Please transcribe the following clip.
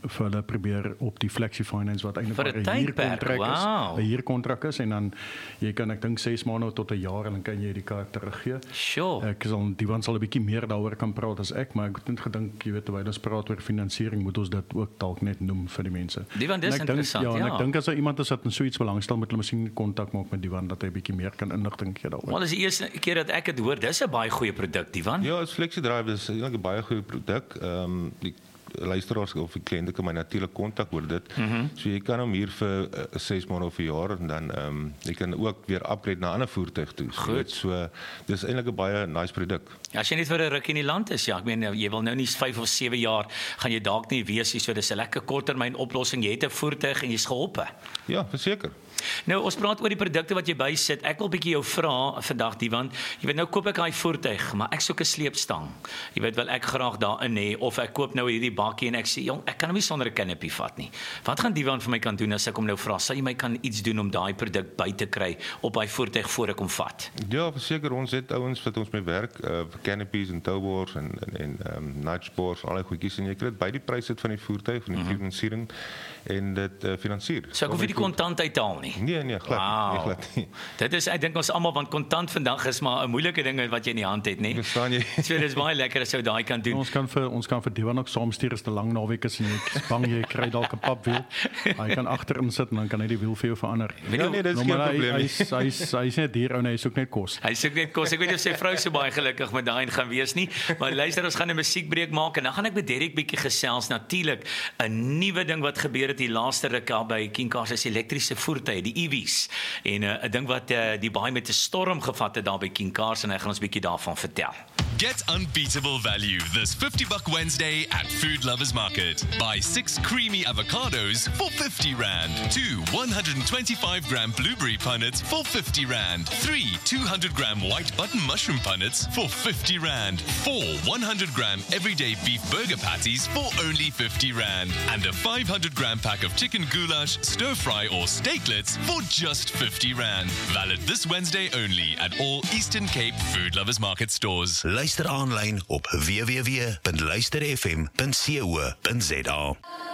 vir hulle probeer op die Flexi Finance wat eintlik Vir 'n tydperk, wow. 'n huurkontrak is en dan jy kan ek dink 6 maande tot 'n jaar en dan kan jy die kaart teruggee. Sure. Diwan sal 'n bietjie meer daaroor kan praat as ek, maar ek het net gedink, jy weet, terwyl ons praat oor finansiering, moet ons dit ook dalk net noem vir die mense. Diwan, dis interessant, en ek dink as daar iemand is wat in so iets belangstel, moet hulle miskien kontak maak met Diwan dat hy 'n bietjie meer kan inligting gee daaroor. Wel, dis die eerste keer dat ek dit hoor. Dis 'n baie goeie produk, Diwan. Ja, as FlexiDrive is eintlik 'n baie goeie produk. Die luisteraars of die kliënte kan my natuurlik kontak oor dit. So jy kan hom hier vir 6 maande of 'n jaar en dan jy kan ook weer upgrade na 'n ander voertuig toe. Goed. So dis eintlik 'n baie nice produk. Ja, as jy net vir 'n ruk in die land is, ja, ek meen jy wil nou nie 5 of 7 jaar gaan jy dalk nie wees nie, so dis 'n lekker korttermyn oplossing. Jy het 'n voertuig en jy's geholpe. Ja, verseker. Nou, ons praat oor die produkte wat jy bysit. Ek wil 'n bietjie jou vra vandag, Diwan. Jy weet, nou koop ek daai voertuig, maar ek soek 'n sleepstang. Jy weet, wil ek graag daarin hê of ek koop nou hierdie bakkie en ek sê, "Jong, ek kan hom nie sonder 'n canopy vat nie." Wat gaan Diwan vir my kan doen as ek hom nou vra? Sal jy my kan iets doen om daai produk by te kry op daai voertuig voor ek hom vat? Ja, verseker, ons het ouens wat ons mee werk, vir canopies en towboards en nightboards, al die goedjies en jy kry dit by die prys van die voertuig, van die finansiering en dit finansier. So ek hoef nie die kontant uit te haal nie. Nee, glad nie. Dit is, ek dink ons almal, want kontant vandag is maar 'n moeilike ding wat jy in die hand het, nie? Verstaan jy? So dis baie lekker as jy daai kan doen. Ons kan vir Diwan ook saamstuur as 'n lang naweek is en jy bang jy kry dalk 'n papwiel. Hy kan agterin sit en dan kan hy die wiel vir jou verander. Ja, nee, dis geen probleem nie. Hy's net duur ou en hy soek net kos. Hy soek net kos. Ek weet nie of sy vrou so baie gelukkig met daai gaan wees nie, maar luister, ons gaan 'n musiekbreek maak en dan gaan ek met Derek bietjie gesels. Natuurlik 'n nuwe ding wat gebeur het die laaste ruk al by King Cars is elektriese voertuie, die EV's. En 'n ding wat die baie met 'n storm gevat het daar by King Cars en hy gaan ons bietjie daarvan vertel. Get unbeatable value this $50 Wednesday at Food Lovers Market. Buy 6 creamy avocados for R50. 2 125-gram blueberry punnets for R50. 3 200-gram white button mushroom punnets for R50. 4 100-gram everyday beef burger patties for only R50. And a 500-gram pack of chicken goulash, stir fry or steaklets for just R50. Valid this Wednesday only at all Eastern Cape Food Lovers Market stores. Luister aanlyn op www.luisterfm.co.za.